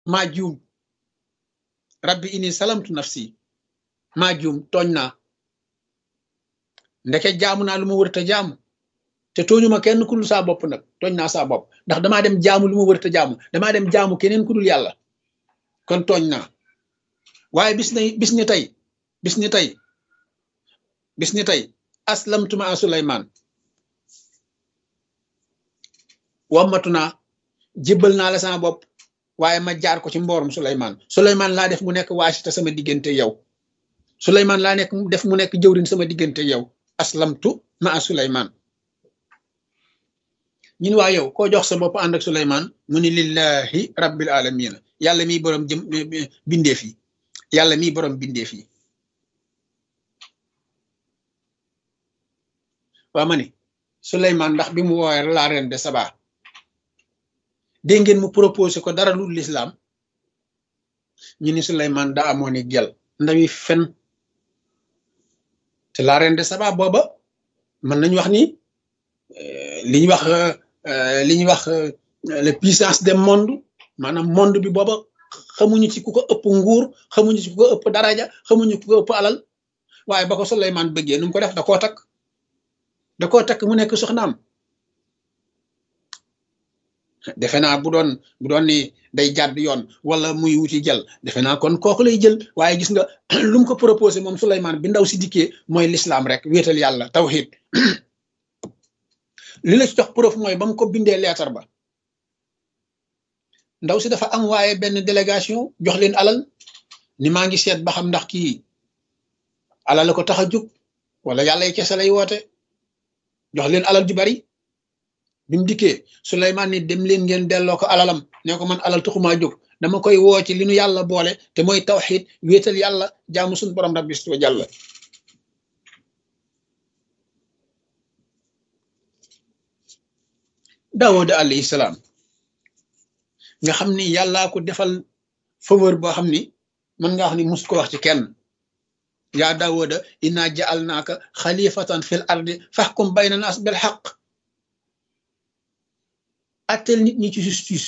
maa juum rabbi inni salamtu nafsi maa juum tooñ naa ndeke jaamu naa lu ma wërta jaamu te tooñuma kenn ku dul saa bopp nag tooñ naa saa bopp ndax damaa dem jaamu lu ma wërta jaamu damaa dem jaamu keneen ku dul yàlla kon tooñ naa waaye bis ni tey bis ni tey aslamtu ma Suleymaan wammatu naa jébbal naa la sama bopp waaye ma jaar ko ci mboorum Suleymaan laa def mu nekk waasita sama diggante yow Suleymaan laa def mu nekk jëwrin sama diggante yow aslamtu ma Suleymaan ñun waa yow koo jox sa bopp ànd ak Suleymaan mu ni lillahi rabbil alamina yàlla miy borom bindeef yi yàlla miy borom bindeef yi waa ma ni Suleymaan ndax bi mu woowee la reine de Saba dégg ngeen mu proposé ko dara lu lislaam ñu ni Suleymaan daa amoon i gel ndawi fen te la reine de Saba booba mën nañu wax ni li ñuy wax la puissance des monde maanaam monde bi booba xamuñu ci ku ko ëpp nguur xamuñu ci ku ko ëpp daraja xamuñu ku ko ëpp alal waaye ba ko Suleymaan bëggee nu mu ko def da koo takk mu nekk soxnaam defe naa bu doon ni day jàdd yoon wala muy wuti jël defe naa kon kooku lay jël waaye gis nga lu mu ko proposé moom Suleymaan bi ndaw si dikkee mooy l'islam rek wéetal yàlla tawhid li la ci jox preuve mooy ba mu ko bindee leetar ba ndaw si dafa am waaye benn délégation jox leen alal ni maa ngi seet ba xam ndax kii alal la ko tax a jóg wala yàlla yi kese lay woote jox leen alal ju bari bi mu dikkee Suleymaan ni dem leen ngeen delloo ko alalam ne ko man alal taxumaa jóg dama koy woo ci li nu yàlla boole te mooy tawxiid wéetal yàlla jaamu suñu borom rabbi wa jàlla Daawuda alayhi salaam nga xam ni yàllaa ko defal faveur boo xam ni mën nga wax ni mus ko wax ci kenn yaa Daawuda inna ja'alnaaka xalifatan fil ardi fahkum bayna naas bil haqq attel nit ñi ci justice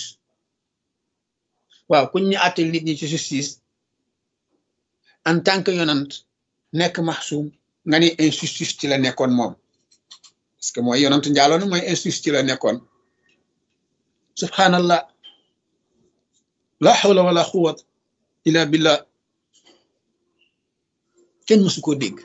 waaw kuñ ñu attel nit ñi ci justice en tant que yonant nekk maxsuum nga ni injustice ci la nekkoon moom parce que mooy yonant njaaloon mooy injustice ci la nekkoon subhanallah la hawla wala quwwata illa billah kenn mësu koo dégg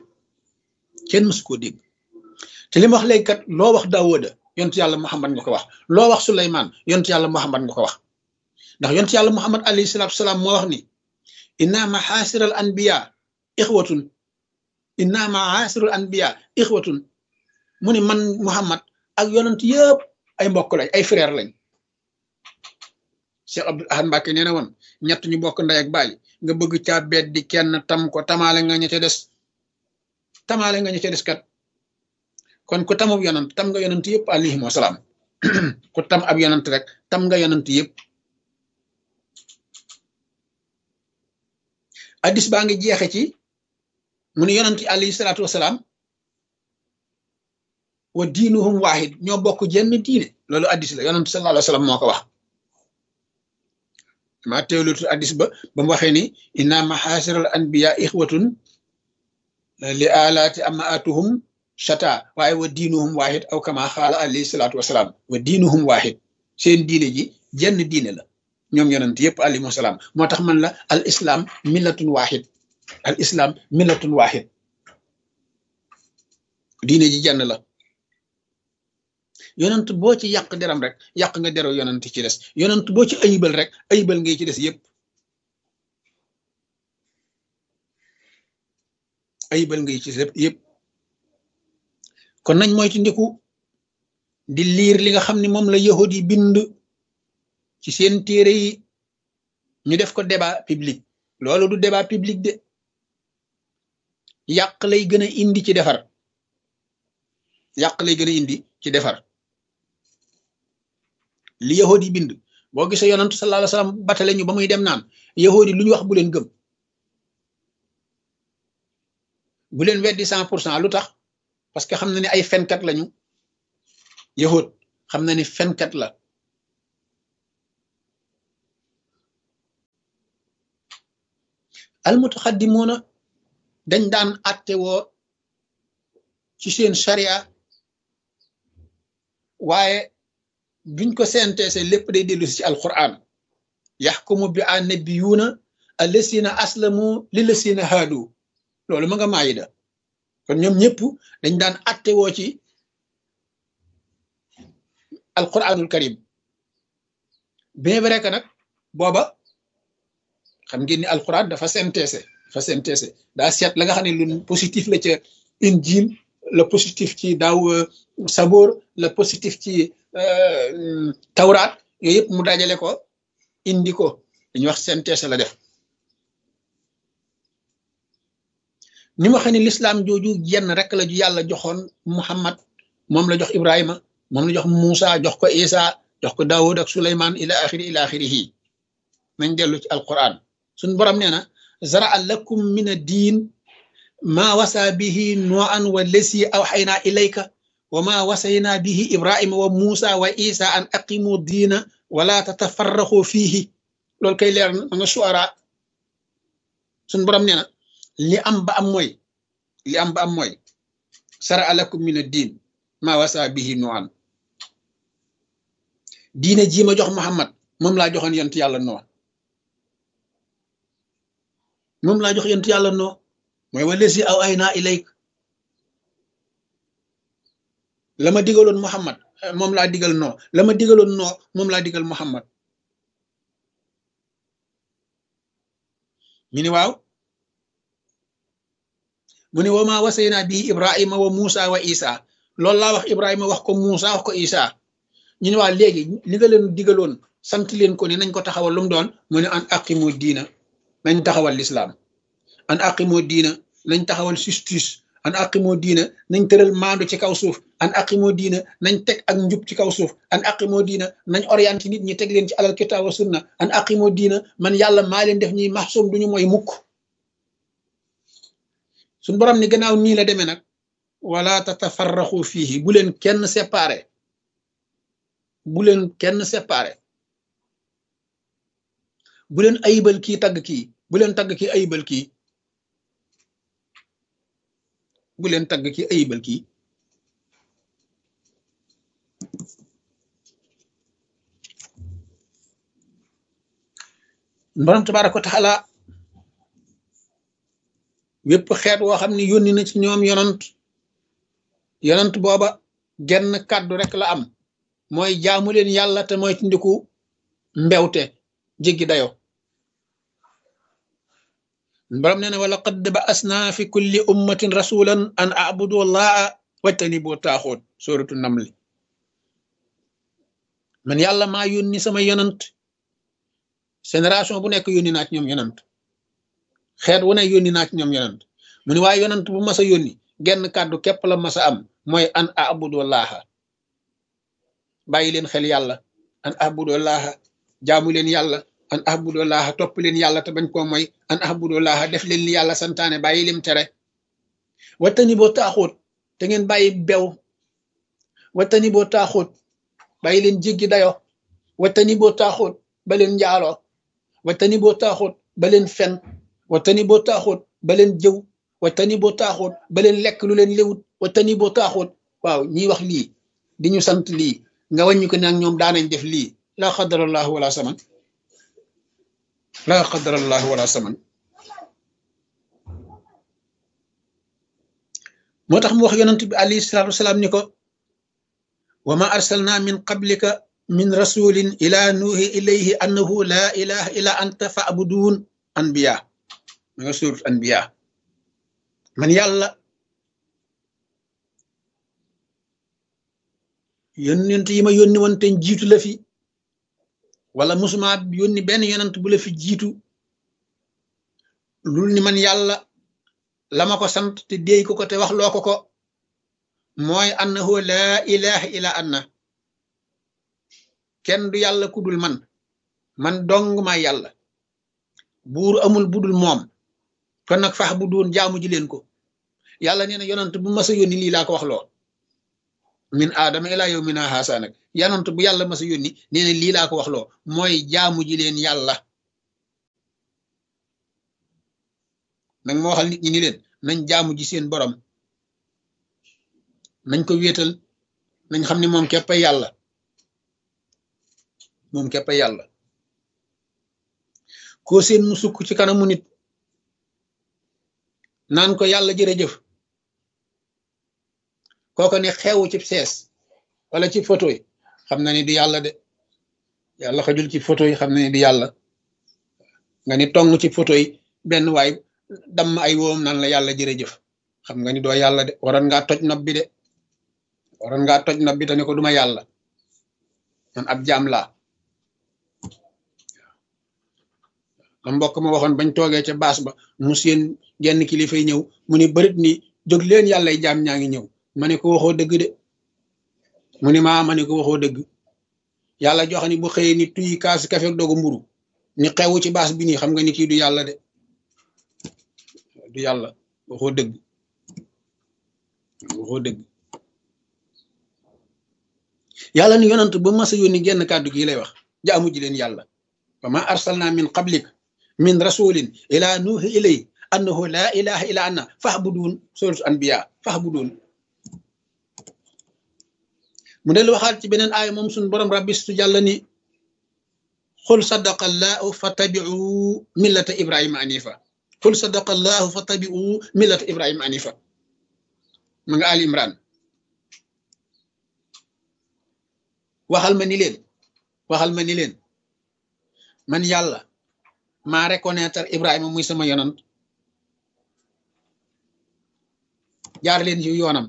te li ma wax léegi kat loo wax Daawuda yontu yàlla Muhammad nga ko wax loo wax Suleymaan yontu yàlla Muhammad nga ko wax ndax yontu yàlla Muhammad alayhi salaatu wasalaam moo wax ni inna ma'ashiral anbiya ixwatun mu ni man Muhammad ak yonent yëpp ay mbokk lañ ay frère lañ Cheikh Abdoul Ahad Mbacké nee na woon ñett ñu bokk ndey ak baay nga bëgg caa beet di kenn tam ko tamaale nga ña ca des kat kon ku tamub yonant tam nga yonant yëpp alayhim wasalaam ku tam ab yonant rek tam nga yonant yëpp addis baa ngi jeexe ci mu ne yonant yi alayhi salaatu wasalaam wa diinuhum waahid ñoo bokk jenn diine loolu addis la yonant sallallahu alayhi wa sallam moo ko wax maa teewlutu addis ba mu waxee ni inna maxaasiral anbiya ixwatun li alaati amaatuhum shata waaye wa diinuhum waahid aw kama xaala alayhi salaatu wasalaam wa diinuhum waahid seen diine ji jenn diine la ñoom yonent yëpp alayhi wasalaam moo tax man la al islam millatun waahid diine ji jenn la yonent boo ci yàq deram rek yàq nga deru yonent ci des yonent boo ci ayibal rek ayibal ngay ci des yëpp ayibal ngay ci des yëpp kon nañ moytu ndiku di liir li nga xam ne moom la yahud yi bind ci seen téere yi ñu def ko débat public loolu du débat public de yàq lay gën a indi ci defar li yahud yi bind boo gisee yonantu sallallahu alayhi wasallam batale ñu ba muy dem naan yahud yi lu ñu wax bu leen gëm bu leen weddi 100% lu tax parce que xam na ne ay fenkat lañu yahud xam na ni fenkat la almutaxaddimuuna dañ daan atte woo ci seen sharia waaye biñ ko senteese lépp day dellu ci alquran yaxkumu bi annabiyuuna allasina aslamu lillasina haadu loolu ma nga maayida kon ñoom ñëpp dañ daan atte woo ci alquranul karim bien vrai que nag booba xam ngeen ni alquran dafa synthèse daa seet la nga xam ne lu positif la ca injil la positif ci daaw saboor la positif ci tawraat yooyu yëpp mu dajale ko indi ko dañuy wax synthèse la def ni ma xam ne l'islam jooju jenn rek la ju yàlla joxoon Muhammad moom la jox Ibrahima moom la jox Moussa jox ko Isa jox ko Daawud ak Suleymaan ila axirihi nañ dellu ci alquran suñ borom nee na zaraa lakum min ad-diin maa wasa bihi nuuhan wallazii awxaynaa ilayka wa maa wasaynaa bihi Ibrahima wa Moussa wa Isa an aqimu diina wala tatafarraqu fiihi loolu kay leer na nga suara suñ borom nee na li am ba am mooy zaraa lakum min ad-diin maa wasa bihi nuuhan diine ji ma jox Muhammad moom laa joxoon yonent yàlla noo moom laa jox yonent yàlla noo mooy wallazii awxaynaa ilayk la ma digaloon Muhammad moom laa digal noo la ma digaloon noo moom laa digal Muhammad ñu ni waaw mu ne wa maa wasaynaa bii Ibrahima wa Moussa wa Isa loolu laa wax Ibrahima wax ko Moussa wax ko Isa ñu ne waa léegi li nga leen digaloon sant leen ko ni nañ ko taxawal lu mu doon mu ne an aqimu diina nañ taxawal lislaam an aqimu diina nañ taxawal justice an aqimu diina nañ tëral maandu ci kaw suuf an aqimu diina nañ teg ak njub ci kaw suuf an aqimu diina nañ orienté nit ñi teg leen ci alal kitaab wa sunna an aqimu diina man yàlla maa leen def ñuy maxsum duñu mooy mukk suñ borom ni gannaaw nii la demee nag wala tatafarraxu fiihi bu leen kenn séparé bu leen kenn séparé bu leen ayibal kii tagg kii bu leen tagg kii ayibal kii bu leen tagg kii ayibal kii borom tabaaraka wa taala wépp xeet woo xam ne yónni na ci ñoom yonant booba genn kàddu rek la am mooy jaamu leen yàlla te mooy tindiku mbewte jéggi dayo borom nee na wala qad ba'asna fi kulli ummatin rasulan an a'budu allaha wajtanibu taaxoot suratu namli man yàlla maa yónni sama yonant génération bu nekk yónni naa ci ñoom yonant xeet wu ne yónni naa ci ñoom yonant mu ne waaye yonant bu mas a yónni genn kàddu képp la mas a am mooy an a'budu allaha bàyyi leen xel yàlla an ahbudullaha jaamu leen yàlla an ahbudullaha topp leen yàlla te bañ koo mooy an ahbudullaha def leen li yàlla santaane bàyyi lim tere wattani boo taaxóot te ngeen bàyyi bew wattani boo taaxóot bàyyi leen jéggi dayo wattani boo taaxóot ba leen njaaloo wattani boo taaxóot ba leen fen wattani boo taaxóot ba leen jëw wattani boo taaxóot ba leen lekk lu leen léwut wattani boo taaxóot waaw ñiy wax lii di ñu sant lii nga wàññi ko nag ñoom daanañ def lii laa qadarallahu wala saman laa qadarallahu wala saman moo tax mu wax yonent bi alayhi salaatu wasalaam ni ko wa ma arsalna min qablika min rasulin ila nuuhi ilayhi annahu laa ilaha illa anta fa'budun anbiya ma nga surat anbiya man yàlla yonent yi ma yónni woon te jiitu la fi wala musuma yónni benn yonent bu la fi jiitu lul ni man yàlla la ma ko sant te déy ko te wax loo ko mooy annahu laa ilaha illa anna kenn du yàlla ku dul man dong maa yàlla buur amul budul moom kon nag fax bu doon jaamu ji leen ko yàlla nee na yonent bu mas a yónni lii laa ko wax loo min aadama ilaa yow mina haasa nag yonent bu yàlla mas a yónni nee na lii laa ko wax loo mooy jaamu ji leen yàlla nag ma waxal nit ñi ni leen nañ jaamu ji seen borom nañ ko wéetal nañ xam ne moom képp ay yàlla moom képp ay yàlla koo seen mu sukk ci kanamu nit naan ko yàlla jërëjëf kooko ne xewu ci sees wala ci photo yi xam na ni du yàlla de yàlla xajul ci photo yi xam na ni du yàlla nga ni tong ci photo yi benn waay damm ay woom naan la yàlla jërëjëf xam nga ni doo yàlla de waroon ngaa toj nopp bi de waroon ngaa toj nopp bi te ne ko duma yàlla man ab jaam laa am mbokk ma waxoon bañ toogee ca baas ba mu seen genn kilifay ñëw mu ni bërit ni jóg leen yàllay jaam ñaa ngi ñëw ma ne ko waxoo dëgg de mu ni ma ne ko waxoo dëgg yàlla joxe ni bu xëyee ni tuy kaas kafe dogu mburu ni xewu ci baas bi nii xam nga ni kii du yàlla de du yàlla waxoo dëgg waxoo dëgg yàlla ni yonant ba masa yónni genn kàddu gi lay wax jaamu ji leen yàlla wa ma arsalna min qablik min rasulin ila nuuhi ilay annahu la ilaha illa anna fahbudun suratul anbiya fahbudun mu del waxaat ci beneen aaya moom suñ borom rabbistu jàlla ni xul sadaqa allahu fattabi'u millata ibrahima anifa xul sadaqa allahu fattabi'u millata ibrahima anifa ma nga ali imran waxal ma ni leen man yàlla maa reconnaître ibrahima muy sama yonant jaar leen ci yoonam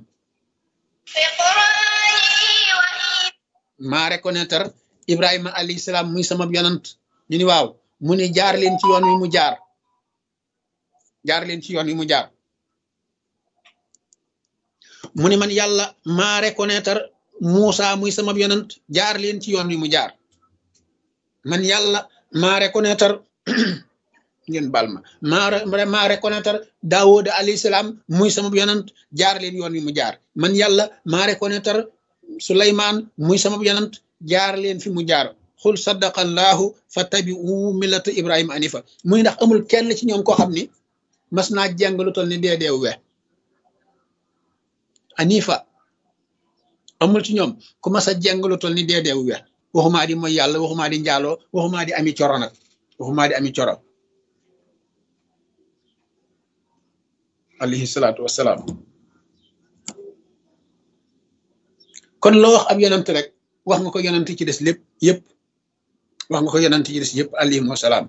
maa reconnaître ibrahima alayhi salaam muy sama yonant ñu ni waaw mu ni jaar leen ci yoon wi mu jaar leen ci yoon wi mu jaar mu ni man yàlla maa reconnaître Muusa muy sama yonant jaar leen ci yoon wi mu jaar man yàlla maa reconnaître ngeen bal maa reconnaître Daawuda alayhi salaam muy sama yonant jaar leen yoon wi mu jaar man yàlla maa reconnaître Suleymaan muy sama yonant jaar leen fi mu jaar xul sadaqa allahu fattabi'u millata ibrahima anifa muy ndax amul kenn ci ñoom koo xam ni mas naa jàng lu tol ni deedeew we anifa amul ci ñoom ku mas a jàng lu tol ni deedeew we waxumaa di mooy yàlla waxumaa di njaaloo waxumaa di ami coro nag waxumaa di ami coro alayhi salaatu wassalaam kon loo wax ab yonant rek wax nga ko yonant ci des lépp yëpp wax nga ko yonant ci des yëpp alayhi wasalaam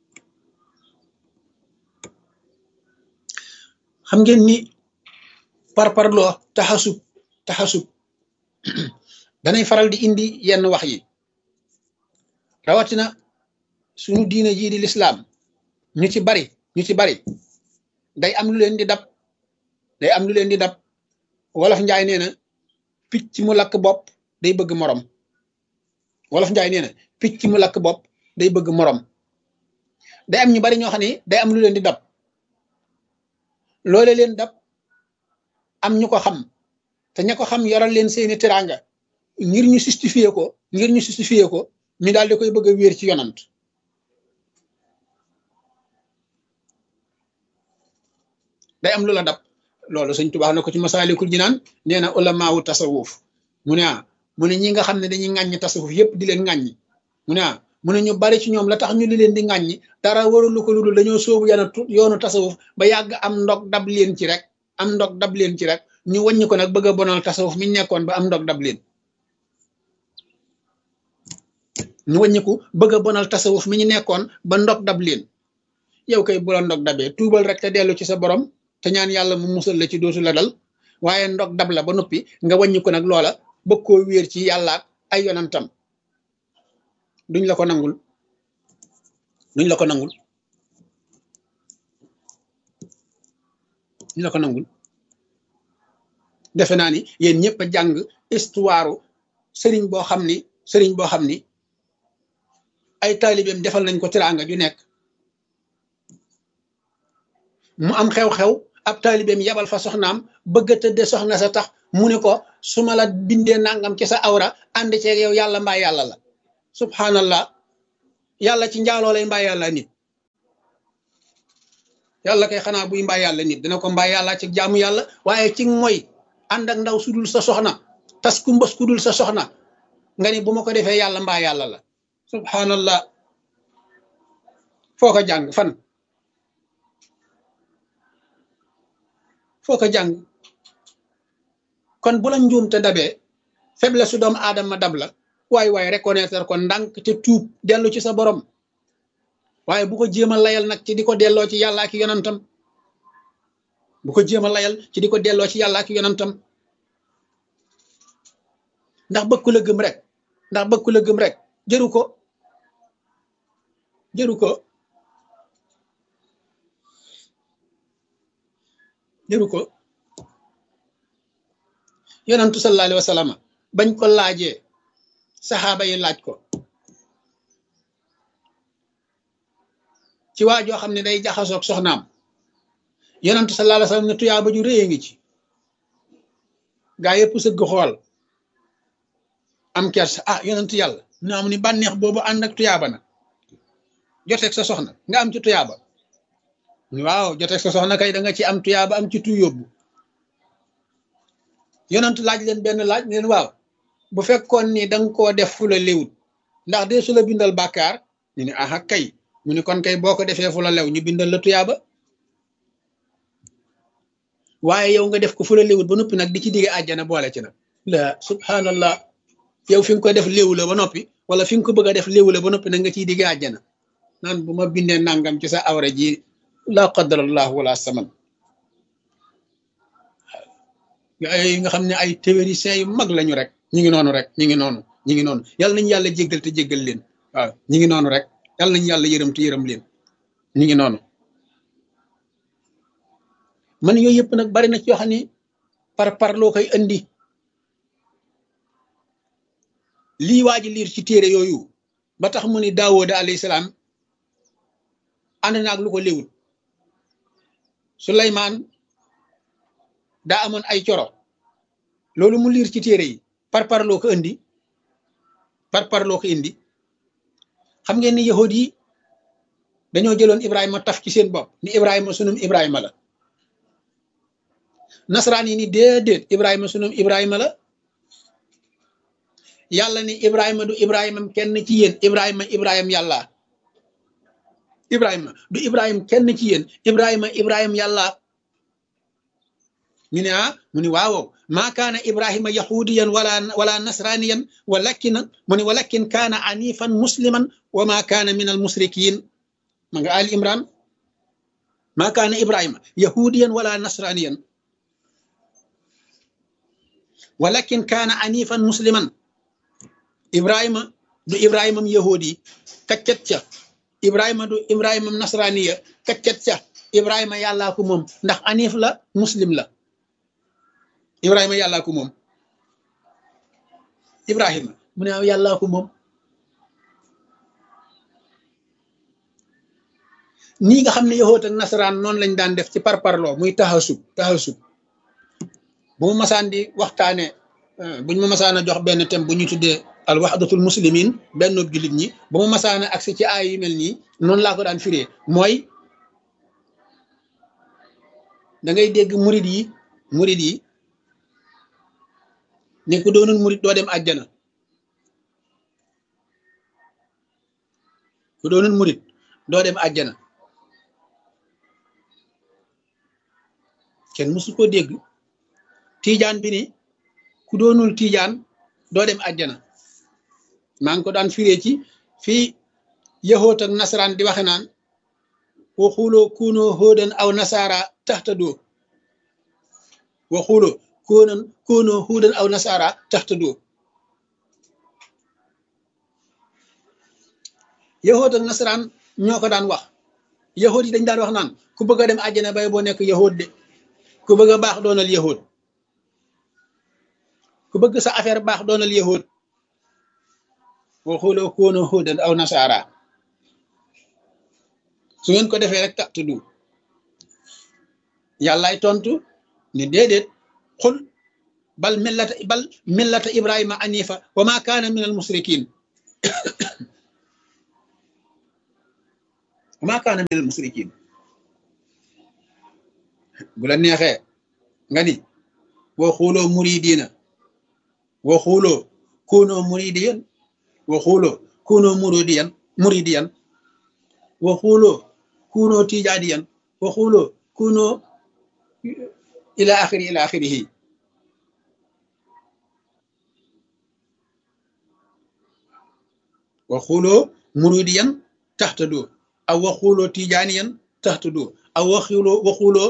xam ngeen ni parparloo taxasub danay faral di indi yenn wax yi rawatina suñu diine jii di lislaam ñu ci bari day am lu leen di dab wolof njaay nee na picc mu lakk bopp day bëgg morom wolof njaay nee na picc mu lakk bopp day bëgg morom day am ñu bari ñoo xam ne day am lu leen di dab loole leen dab am ñu ko xam te ña ko xam yoral leen seeni teraanga ngir ñu justifier ko ñu daal di koy bëgg a wéer ci yonant day am lu la dab loolu Sëñ Tuubaa na ko ci Masaalikul Jinaan nee na ulamaawu tasawuf mu ne ñi nga xam ne dañuy ŋàññi tasawuf yépp di leen ŋàññi mu ne ñu bari ci ñoom la tax ñu li leen di ŋàññi dara warulu ko ludul dañoo sóobu yoonu tasawuf ba yàgg am ndog dab leen ci rek ñu wàññi ko nag bëgg a bonal tasawuf mi nekkoon ba am ndog dab leen ñu wàññiku bëgg a bonal tasawuf mi ñu nekkoon ba ndog dab leen yow kay bu la ndog dabee tuubal rek te dellu ci sa borom te ñaan yàlla mu musal la ci dootu la dal waaye ndog dab la ba noppi nga wàññiku nag loola bëgg koo wéer ci yàlla ak ay yonantam duñ la ko nangul defe naa ni yéen ñëpp a jàng histoire sëriñ boo xam ni ay taalibeem defal nañ ko teraanga ju nekk mu am xew-xew ab taalibeem yabal fa soxnaam bëgg a tëdde soxna sa tax mu ne ko su ma la bindee nangam ci sa awra ànd ceeg yow yàlla mbaa yàlla la subhanallah yàlla ci njaaloo lay mbaa yàlla nit yàlla kay xanaa buy mbaa yàlla nit dina ko mbaa yàlla ci jaamu yàlla waaye ci mooy ànd ak ndaw sudul sa soxna tas ku mbës ku dul sa soxna nga ni bu ma ko defee yàlla mbaa yàlla la subhanallah foo ko jàng fan foo ko jàng kon bu la njuum te dabee faiblesse su doomu aadama dab la waay reconnaître ko ndànk te tuub dellu ci sa borom waaye bu ko jéem a layal nag ci di ko delloo ci yàlla ak yonantam bu ko jéem a layal ci di ko delloo ci yàlla ak yonantam ndax bëggu la gëm rek ndax bëggu la gëm rek jëru ko jëru ko jëru ko yonantu sallallahu alayhi wa sallam bañ ko laajee saxaaba yi laaj ko ci waa joo xam ne day jaxasoog soxnaam yonantu sallallahu alayhi wa sallam ne tuyaaba ju rëy ngi ci gaa yëpp sëgg xool am kersa ah yonantu yàlla mu am ni bànneex boobu ànd ak tuyaaba nag joteeg sa soxna nga am ci tuyaaba waaw joteeg sa soxna kay da nga ci am tuyaaba am ci tu yóbbu yonantu laaj leen benn laaj leen waaw bu fekkoon ni da nga koo def fu la léwut ndax dee su la bindal bàkkaar ñu ne aha kay mu ne kon kay boo ko defee fu la lew ñu bindal la tuyaaba waaye yow nga def ko fu la léwut ba noppi nag di ci digge àjjana boole ci nag la subhanallah yow fi nga ko def léewu la ba noppi wala fi nga ko bëgg a def léewu la ba noppi nag nga ciy digge àjjana naan bu ma bindee nangam ci sa awra ji la qadarallahu wala saman ay nga xam ne ay théoriciens yu mag lañu rek ñi ngi noonu rek ñi ngi noonu yàlla nañu yàlla jéggal te jéggal leen waaw ñi ngi noonu rek yàlla nañu yàlla yërëm te yërëm leen ñi ngi noonu man yooyu yëpp nag bari na ci yoo xam ne par loo koy andi lii waa ji liir ci téere yooyu ba tax mu ni Daawuda alayhi salaam ànd naag lu ko léwul Suleymaan daa amoon ay coro loolu mu liir ci téere yi par loo ko indi par loo ko indi xam ngeen ni yahud yi dañoo jëloon Ibrahima taf ci seen bopp ni Ibrahima sunum Ibrahima la nasaraan yi ni déedéet Ibrahima sunum Ibrahima la yàlla ni Ibrahima du Ibrahima kenn ci yéen Ibrahima yàlla Ibrahima du Ibrahima kenn ci yéen Ibrahima yàlla ñu ne mu ni waaw maa kaana Ibrahima yahudiyan wala nasraniyan walakin kaana anifan musliman wa maa kaana min al musrikin ma nga Ali Imran maa kaana Ibrahima yahudiyan wala nasraniyan walakin kaana anifan musliman Ibrahima du Ibrahimam yahudi kaccat ca Ibrahima du Ibrahimam nasraniya kaccat ca Ibrahima yàllaa ko moom ndax anif la muslim la Ibrahima yàllaa ko moom Ibrahima mu ne yàllaa ko moom nii nga xam ne yahoot ak nasaraan noonu lañ daan def ci parparloo muy taxasub bu ma masaan di waxtaane buñ ma masaan a jox benn thème bu ñu tuddee al wahdatul muslimin benn jullit ñi bu ma masaan a agsi ci aay yu mel nii noonu laa ko daan firee mooy da ngay dégg murid yi ne ku doonul murid doo dem àjjana ku doonul murid doo dem àjjana kenn mësu ko dégg tiijaan bi ni ku doonul tiijaan doo dem àjjana maa ngi ko daan firee ci fii yahoot ak nasaraan di waxe naan waxuloo kuunoo hóodan aw nasaara taxtadoo waxuloo kuunoo hóodan aw nasaara taxtadoo yahoot ak nasaraan ñoo ko daan wax yahoot yi dañ daan wax naan ku bëgg a dem àjjana bay boo nekk yahoot de ku bëgg a baax doonal yahoot ku bëgg sa affaire baax doonal yahoot waxuloo kuunoo hóodan aw nasaara su ngeen ko defee rek taxtadu yàllaay tontu ni déedéet xul bal millata Ibrahima anifa wa ma kaana min al musrikin wa ma kaana min al musrikin bu la neexee nga ni waxuloo muridina waxuloo kunoo muridiyan waxuloo kunoo muridiyan waxuloo kunoo tijaadiyan waxuloo kunoo ila axirihi waxuloo muridiyan taxtadoo aw waxuloo tijaaniyan taxtadoo aw waxuloo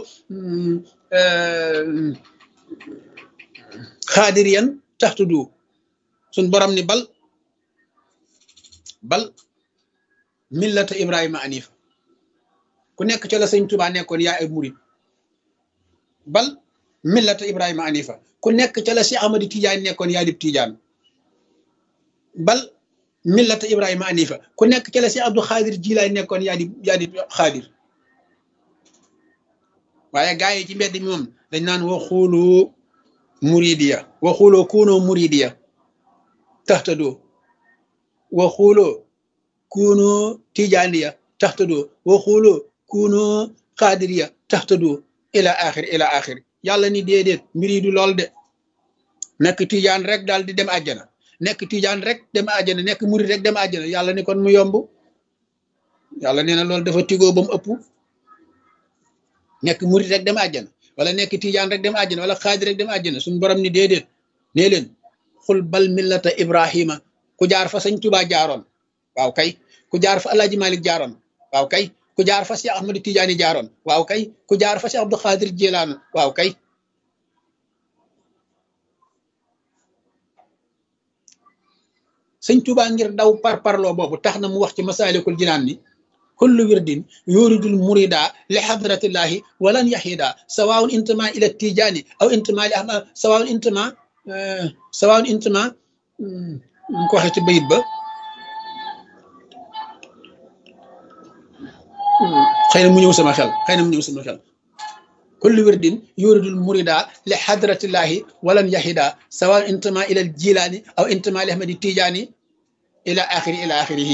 xaadiriyan taxtadoo suñ borom ni bal millata Ibrahima anifa ku nekk ca la sëñ Tuubaa nekkoon yaa ay murid bal millata Ibrahima anifa ku nekk ca la si Ahmadi Tijaan nekkoon yaa dib Tijaan bal millata Ibrahima anifa ku nekk ca la si Abdou Xaadir Jilaay nekkoon yaa di Xaadir waaye gaa yi ci mbedd mi moom dañ naan waxuloo muridiya waxuloo kunoo muridiya taxtadoo waxuloo kunoo tijaaniya taxtadoo waxuloo kunoo xaadiriya taxtadoo ila axir yàlla ni déedéet mbir yi du lool de nekk tijaan rek daal di dem àjjana nekk tijaan rek dem àjjana nekk murid rek dem àjjana yàlla ni kon mu yomb yàlla nee na loolu dafa tigoo ba mu ëpp nekk murid rek dem àjjana wala nekk tijaan rek dem àjjana wala xaadir rek dem àjjana suñu borom ni déedéet nee leen xul bal millata Ibrahima ku jaar fa sëñ Tuubaa jaaroon waaw kay ku jaar fa Alaaji Malik jaaroon waaw kay ku jaar fa Cheikh Ahmadu Tijaani jaaroon waaw kay ku jaar fa Cheikh Abdou Xaadir Jilaan waaw kay sëñ Tuubaa ngir daw parparloo boobu tax na mu wax ci Masaalikul Jinaan ni kullu wirdin yuridul murida li hadratillahi walan yahida sawaun intama ila tijaani aw intama li ahmad sawaun intama ñu ko waxee ci bayit ba xëy na mu ñëw sama xel kullu wirdin yuridul murida li hadratillahi walan yahida sawaun intama ila jilaani aw intama li ahmadi tijaani ila axirihi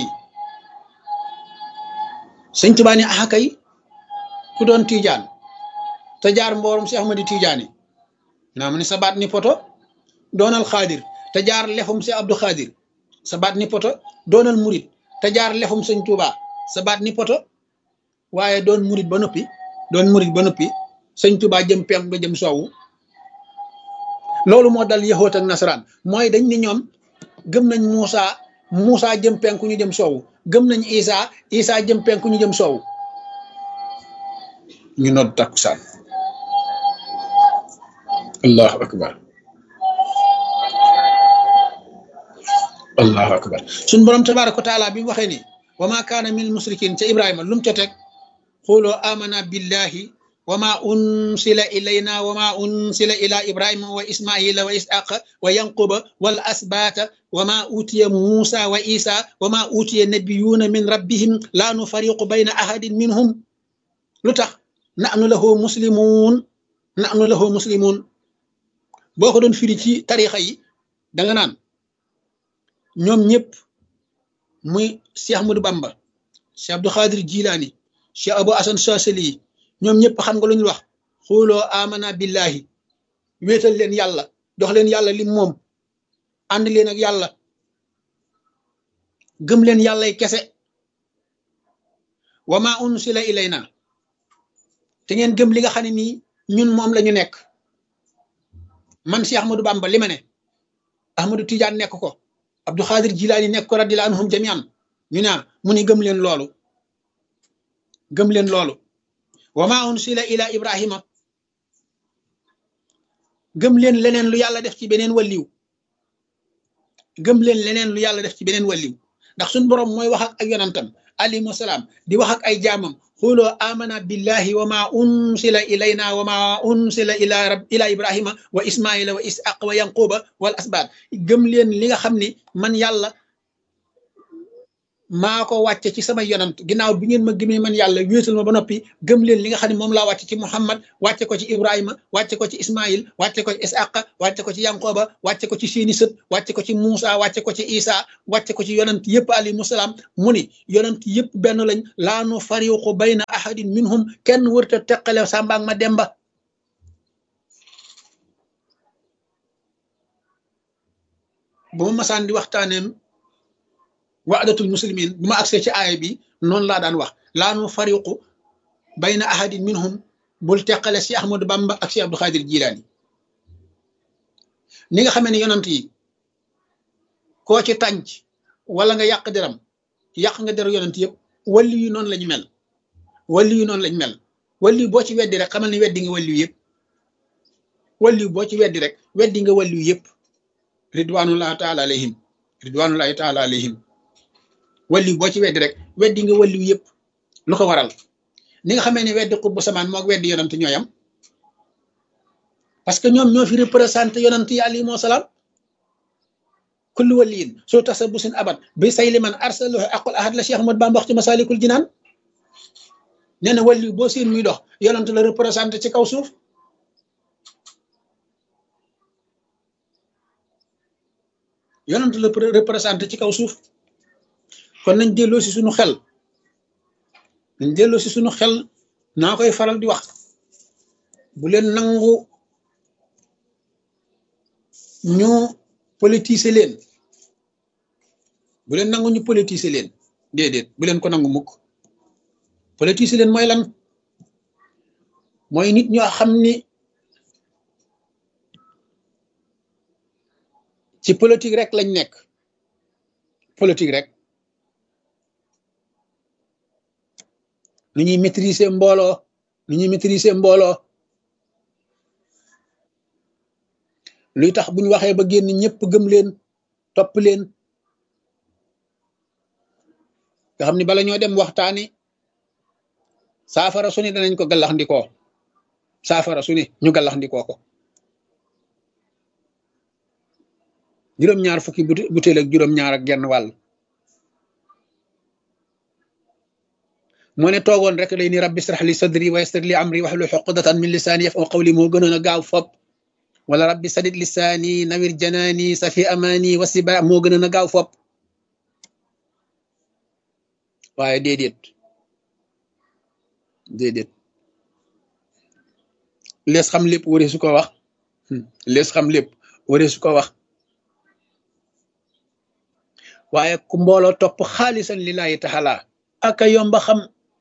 sëñ Tuubaa ni kay ku doon tijaan te jaar mboorum si Ahmadi Tijaani naa mu ne sa baat ni poto doonal xaadir te jaar lefum si Abdou Xaadir sa baat ni poto doonal murid te jaar lefum sëñ Tuubaa sa baat ni poto waaye doon murid ba noppi sëñ Tuubaa jëm penku nga jëm soowu loolu moo dal yahoot ak nasaraan mooy dañ ni ñoom gëm nañ Muusa jëm penku ñu jëm soowu gëm nañ Isa jëm penku ñu jëm soowu ñu nodd takkusaan allahu akbar suñ borom tabaaraka wa taala bi mu waxee ni wa ma kaana min musrikin ca Ibrahima lu mu ca teg xuloo amana billahi wa ma unsila ilayna wa ma unsila ila Ibrahima wa Ismaila wa Ishaqa wa Yanquba wal asbata wa ma utiya Musa wa Isa wa ma utiya nabiyuna min rabbihim la nufariqu bayna ahadin minhum lu tax nahnu lahu muslimun boo ko doon firi ci tarixa yi da nga naan ñoom ñëpp muy Cheikh Ahmadou Bamba Cheikh Abdou Khadir Jilani Cheikh Abou Hasan Chazali ñoom ñëpp xam nga lu ñu wax xuloo amana billahi wéetal leen yàlla jox leen yàlla lim moom ànd leen ak yàlla gëm leen yàllay kese wa ma unsila ilayna te ngeen gëm li nga xam ne nii ñun moom la ñu nekk man si Ahmadou Bamba li ma ne Ahmadou Tidiane nekk ko Abdou Khadir Jilaani nekk ko radiyallahu anhum jamian ñu ne mu ni gëm leen loolu wa ma unsila ila Ibrahima gëm leen leneen lu yàlla def ci beneen wàlliw ndax suñ borom mooy wax ak yonantam alayhi salaam di wax ak ay jaamam xuloo amana billahi wa ma unsila ilayna wa ma unsila ila Ibrahima wa Ismaila wa Ishaq wa Yanquba wal asbaat gëm leen li nga xam ni man yàlla maa ko wàcce ci sama yonant ginnaaw bi ngeen ma gëmee man yàlla wéetal ma ba noppi gëm leen li nga xam ne moom laa wàcce ci Muhammad wàcce ko ci Ibrahima wàcce ko ci Ismail wàcce ko ci Isaaqa wàcce ko ci Yanqooba wàcce ko ci seeni sët wàcce ko ci Muusa wàcce ko ci Isa wàcce ko ci yonant yëpp alayhimu salaam mu ni yonant yëpp benn lañ laa nu fariqu bayna ahadin minhum kenn wërta teqale Samba ak ma Demba bu ma masaan di waxtaaneem wa'datul muslimin bu ma agsee ci aaya bi noonu laa daan wax laa nu fariqu bayna ahadin minhum bul teqale si Ahmadou Bamba ak si Abdou Khadir Jilaani ni nga xamee ne yonant yi koo ci tànc wala nga yàq deram yàq nga deru yonant yëpp walli yu noonu lañu mel walli yu noonu lañ mel walli boo ci weddi rek xamal ni weddi nga walli yu yëpp walli boo ci weddi rek weddi nga walli yu yëpp ridwanullahi taala alayhim ridwanullahi taala alayhim walli boo ci weddi rek weddi nga walli yu yëpp lu ko waral ni nga xamee ne weddi xutbu samaan moog weddi yonant ñooyam parce que ñoom ñoo fi représenté yonant yi alayhimu salaam kullu waliyin soo tasa bu sin abat bi say liman arsalahu aqul ahad la Cheikh Ahmad Bamba wax ci Masalikul Jinaan nee na wali boo seen muy dox yonant la représenté ci kaw suuf yonant la représenté ci kaw suuf kon nañ delloo si suñu xel nañ delloo si suñu xel naa koy faral di wax bu leen nangu ñu politiser leen bu leen nangu ñu politiser leen déedéet bu leen ko nangu mukk politiser leen mooy lan mooy nit ñoo xam ni ci politique rek lañ nekk politique rek nu ñuy maîtriser mbooloo nu ñuy maîtriser mbooloo luy tax bu ñu waxee ba génn ñëpp gëm leen topp leen nga xam ni bala ñoo dem waxtaani saafara su ne danañ ko gallaxndikoo saafara su ne ñu gallaxndikoo ko juróom-ñaar fukki butéel ak juróom-ñaar ak genn wàll moo ne toogoon rek lay ni rabbi israh li sadri wa yassir li amri wahlul uqdatan min lisaani yafqahu qawli moo gënoon a gaaw fop wala rabbi sadid lisaani nawir janaani safi amaani wasiba moo gënoon a gaaw fop waaye déedéet lees xam lépp waree su ko wax lees xam lépp waree su ko wax waaye ku mbooloo topp xaalisan lillahi taala aka yomba xam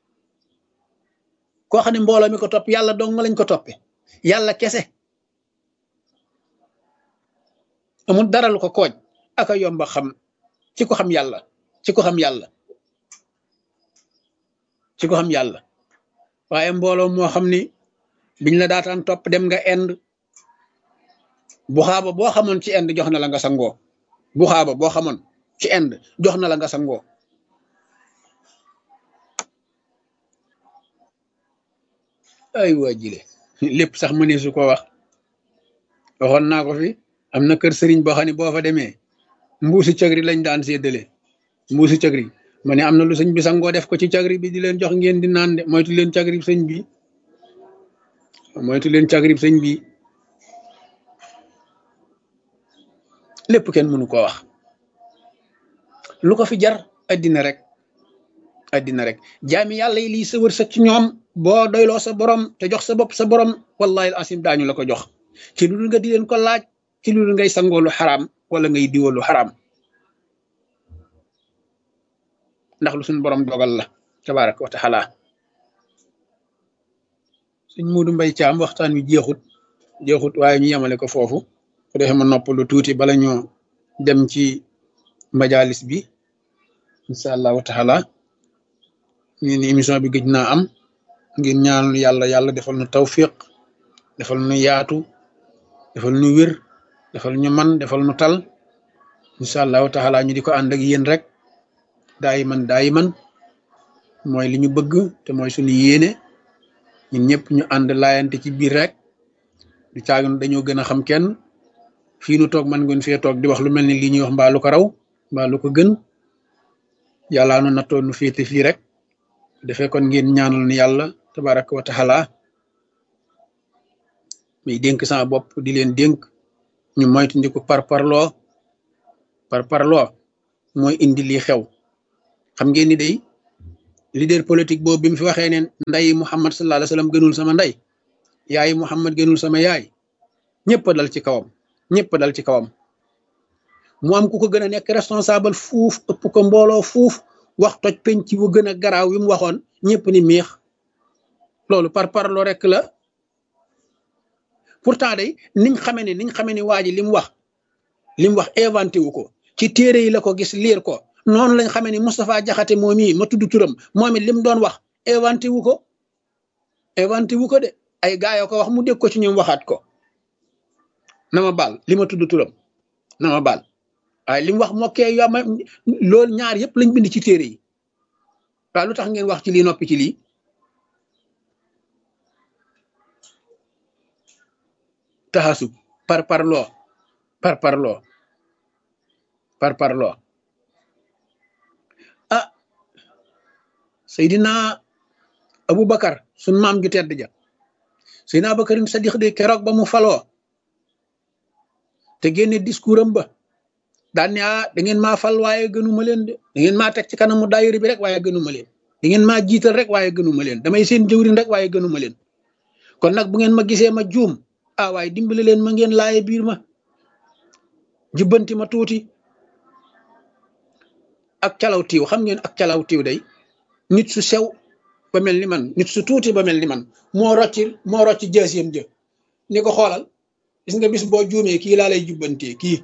koo xam ne mbooloo mi ko topp yàlla dong lañ ko toppe yàlla kese amul dara lu ko kooj aka yomba xam ci ko xam yàlla ci ko xam yàlla ci ko xam yàlla waaye mbooloo moo xam ni biñ la daataan topp dem nga ind bu xaaba boo xamoon ci ind jox na la nga sangoo bu xaaba boo xamoon ci ind jox na la nga sangoo ay waa jile lépp sax mënee su ko wax waxoon naa ko fi am na kër sëriñ boo xam ne boo fa demee mbuusi cagri lañ daan séddale mbuusi cagri ma ne am na lu sëñ bi sangoo def ko ci cagri bi di leen jox ngeen di naan de moytu leen cagri sëñ bi moytu leen cagri sëñ bi lépp kenn mënu ko wax lu ko fi jar addina rek jaami yàlla yi lii sa wërsëg ci ñoom boo doyloo sa borom te jox sa bopp sa borom wallahi al asim daañu la ko jox ci lu dul nga di leen ko laaj ci lu dul ngay sangoo lu xaraam wala ngay diwoo lu xaraam ndax lu suñ borom dogal la tabaraka wa taala suñ Muudu Mbay Caam waxtaan wi jeexut waaye ñu yemale ko foofu ko defee ma nopp lu tuuti bala ñoo dem ci majalis bi insha allahu taala ñu ni émission bi gëj naa am ngir ñaanal yàlla defal nu tawfiq defal nu yaatu defal nu wér defal ñu man defal nu tal insha allahu taala ñu di ko ànd ak yéen rek daayiman mooy li ñu bëgg te mooy suñu yéene ñun ñëpp ñu ànd laayante ci biir rek du caagun dañoo gën a xam kenn fii nu toog man ngeen fee toog di wax lu mel ni lii ñuy wax mbaa lu ko raw mbaa lu ko gën yàllaa nu nattoo nu féete fii rek defee kon ngeen ñaanal ni yàlla tabaraka wa taala muy dénk sama bopp di leen dénk ñu moytandiku parparloo mooy indi lii xew xam ngeen ni day leader politique boobu bi mu fi waxee ne nday Muhammad sallallahu alayhi wasallam gënul sama nday yaayi Muhammad gënul sama yaay ñëpp dal ci kawam mu am ku ko gën a nekk responsable fuuf ëpp ko mbooloo fuuf wax toj penc bu gën a garaaw wi mu waxoon ñëpp ni miix loolu par parloo rek la. pourtant day niñ xamee ni waa ji li mu wax inventé wu ko ci téere yi la ko gis liir ko noonu lañ xamee ni Moustapha Jaxate moom yi ma tudd turam moom it li mu doon wax inventé wu ko de ay gaa yoo ko wax mu dégg ko ci ñoom waxaat ko na ma baal li ma tudd turam na ma baal waaye li mu wax mokkee yama loolu ñaar yëpp lañ bind ci téere yi waaw lu tax ngeen wax ci lii noppi ci lii taxasub par parloo ah Seydina Aboubacar sun maam ju tedd ja Seydina Aboubacarin Sadiq de keroog ba mu faloo te génne discours am ba daan ne da ngeen maa fal waaye gënuma leen de da ngeen maa teg ci kanamu daayira bi rek waaye gënuma leen da ngeen maa jiital rek waaye gënuma leen damay seen jëwriñ rek waaye gënuma leen kon nag bu ngeen ma gisee ma juum waaye dimbali leen ma ngeen laaye biir ma jubbanti ma tuuti ak calaw tiiw xam ngeen ak calaw tiiw day nit su sew ba mel ni man nit su tuuti ba mel ni man moo rocci jaasiyam jë ni ko xoolal gis nga bis boo juumee kii laa lay jubbantee kii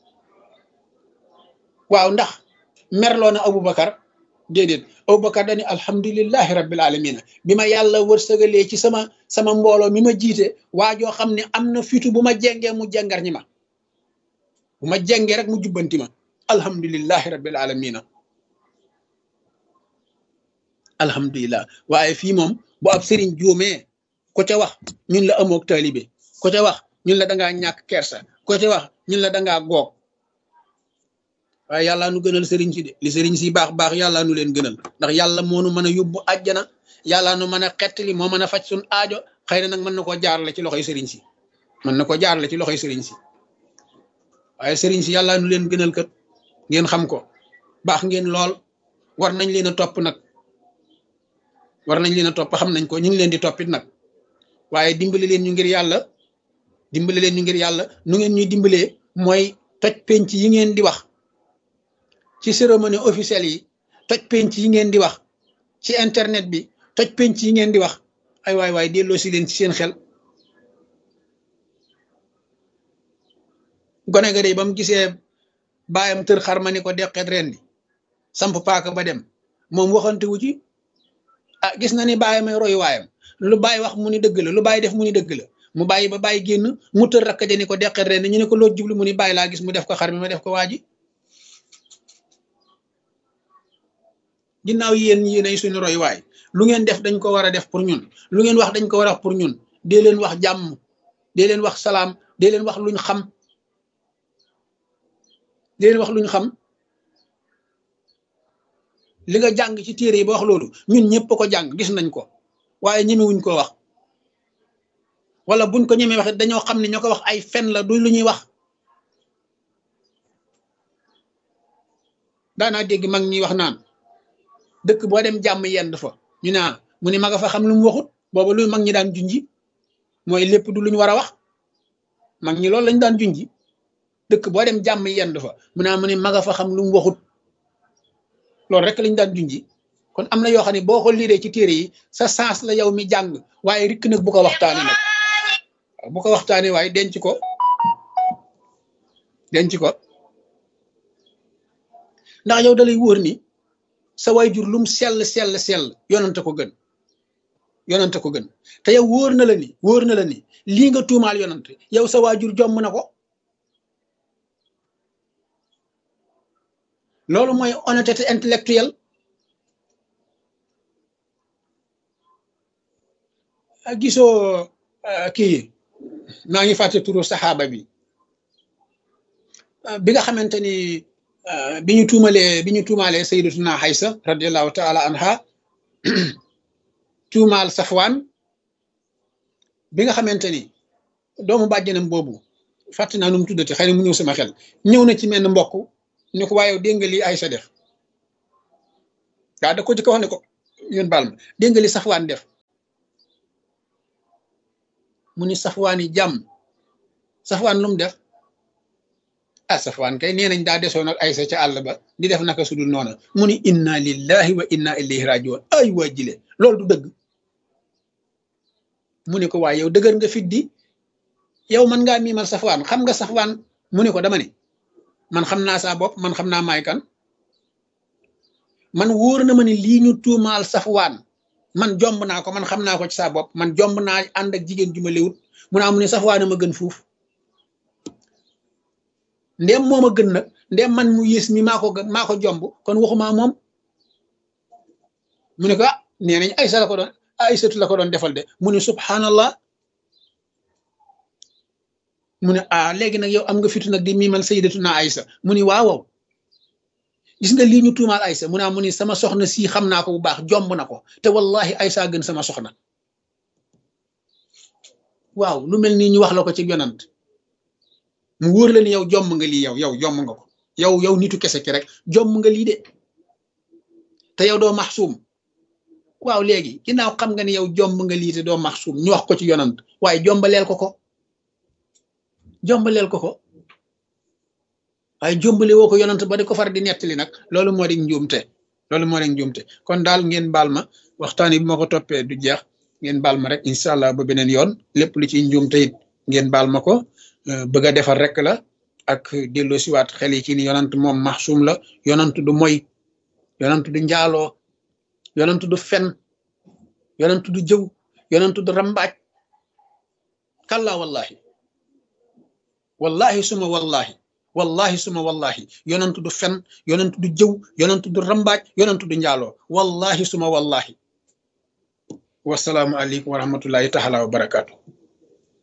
waaw ndax merloo na Aboubacar déedéet Aboubacar dani alhamdulillahi rabbil alamina bi ma yàlla wërsëgalee ci sama mbooloo mi ma jiite waajoo xam ne am na fitu bu ma jengee mu jengar ñi ma bu ma jengee rek mu jubbanti ma alhamdulillahi rabbil alamina alhamdulillah waaye fii moom bu ab sëriñ juumee ko ca wax ñun la amook taalibe ko ca wax ñun la dangaa ñàkk kersa ko ca wax ñun la dangaa goog waaye yàlla nu gënal sëriñ si de li sëriñ si baax yàlla nu leen gënal ndax yàlla moonu mën a yóbbu àjjana yàlla nu mën a xettali moo mën a faj suñ aajo xëy na nag mën na koo jaarale ci loxoy sëriñ si waaye sëriñ si yàlla nu leen gënal kat ngeen xam ko baax ngeen lool war nañ leen a topp nag xam nañ ko ñu ngi leen di toppit nag waaye dimbali leen ñu ngir yàlla nu ngeen ñuy dimbalee mooy toj penc yi ngeen di wax ci cérémonie officielle yi toj penc yi ngeen di wax ci internet bi toj penc yi ngeen di wax ay waay delloo si leen ci seen xel gone ga de ba mu gisee baayam tër xar ma ni ko deqeet ren di samp paaka ba dem moom waxante wu ci gis na ni baayam ay royu waayam lu baay wax mu ni dëgg la lu baay def mu ni dëgg la mu bàyyi ba bàyyi génn mu tër rakk ja ni ko deqeet ren ñu ne ko loo jublu mu ni bàyyi laa gis mu def ko xar mi ma def ko waa ji ginnaaw yéen ay suñu roy waay lu ngeen def dañ ko war a def pour ñun lu ngeen wax dañ ko war a wax pour ñun dee leen wax jàmm dee leen wax salaam dee leen wax luñ xam li nga jàng ci téere yi ba wax loolu ñun ñëpp ko jàng gis nañ ko waaye ñemewuñ ko wax wala buñ ko ñemee wax dañoo xam ne ñoo ko wax ay fen la du lu ñuy wax daanaa dégg mag ñi wax naan dëkk boo dem jàmm yend fa ñu ne mu ne ma nga fa xam lu mu waxut booba lu mag ñi daan junji mooy lépp du lu ñu war a wax mag ñi loolu lañ daan junji dëkk boo dem jàmm yend fa mu ne ma nga fa xam lu mu waxut loolu rek lañ daan junji kon am na yoo xam ne boo ko liiree ci téere yi sa sens la yow mi jàng waaye rikk nag bu ko waxtaane nag bu ko waxtaane waaye denc ko ndax yow dalay wóor ni sa waajur lum sell yonante ko gën te yow wóor na la ni lii nga tuumaal yonante yow sa waajur jomm na ko loolu mooy honnêteté intellectuelle gisoo kii maa ngi fàtte turu saxaaba bi nga xamante ni bi ñu tuumaalee sayyidatuna Aysa radiyallahu taala anha tuumaal Safwaan bi nga xamante ni doomu bàjjanam boobu fàtte naa nu mu tuddati xëy na mu ñëw sama xel ñëw na ci menn mbokk ni ko waaye dégg nga lii Aysa def daa da ko jëkk wax ne ko yéen baal ma dégg nga li Safwaan def mu ni Safwaan yi jàmm Safwaan lu mu def ah Safwaan kay nee nañ daa desoon ak Aysa ca àll ba di def naka sudul noona mu ni inna lillahi wa inna ilayhi rajiun ay waa jile loolu du dëgg mu ne ko waaye yow dëgër nga fit di yow man ngaa miimal Safwaan xam nga Safwaan mu ne ko dama ne man xam naa saa bopp man xam naa maay kan man wóor na ma ne lii ñu tuumaal Safwaan man jomb naa ko man xam naa ko ci saa bopp man jomb naa ànd ak jigéen ju ma léwut mu naa mu ne Safwaan ma gën fuuf ndéem moom a gën nag ndéem man mu yées mi maa ko jomb kon waxumaa moom mu ne ko ah nee nañ Aysa la ko doon Aysatu la ko doon defal de mu ne subhanallah mu ne ah léegi nag yow am nga fitu nag di miimal sayyidatuna Aysa mu ni waaw gis nga lii ñu tuumaal Aysa mu naa mu ni sama soxna sii xam naa ko bu baax jomb na ko te wallahi Aysa gën sama soxna waaw lu mel nii ñu wax la ko ci yonant mu wóor la ni yow jomb nga lii yow jomb nga ko yow nitu kese ki rek jomb nga lii de te yow doo maxsuum waaw léegi ginnaaw xam nga ni yow jomb nga lii te doo maxsuum ñu wax ko ci yonant waaye jombaleel ko waaye jombale woo ko yonant ba di ko far di nettali nag loolu moo di njuumte kon daal ngeen baal ma waxtaan yi bu ma ko toppee du jeex ngeen baal ma rek incha allah ba beneen yoon lépp lu ci njuumte it ngeen baal ma ko bëgg a defar rek la ak dello siwaat xel yi ci ni yonant moom maxsuum la yonant du moy yonant du njaaloo yonant du fen yonant du jëw yonant du rambaaj kalla wallahi suma wallahi yonant du fen yonant du jëw yonant du rambaaj yonant du njaaloo wallahi suma wallahi wasalaamu aleykum wa rahmatullahi taala wa barakaatu